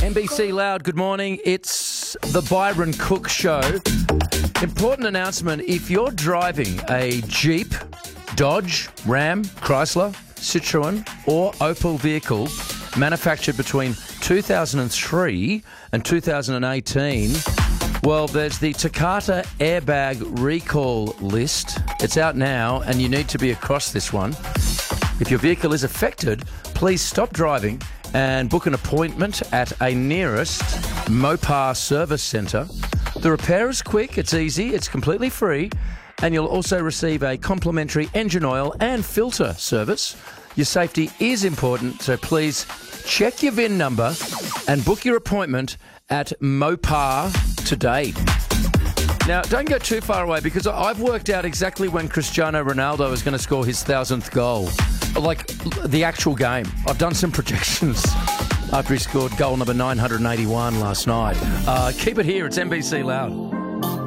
NBC Loud, good morning. It's the Byron Cook Show. Important announcement. If you're driving a Jeep, Dodge, Ram, Chrysler, Citroen or Opel vehicle manufactured between 2003 and 2018, well, there's the Takata airbag recall list. It's out now and you need to be across this one. If your vehicle is affected, please stop driving and book an appointment at a nearest Mopar service centre. The repair is quick, it's easy, it's completely free, and you'll also receive a complimentary engine oil and filter service. Your safety is important, so please check your VIN number and book your appointment at Mopar today. Now, don't go too far away because I've worked out exactly when Cristiano Ronaldo is going to score his 1,000th goal. Like the actual game. I've done some projections after he scored goal number 981 last night. Keep it here. It's NBC Loud.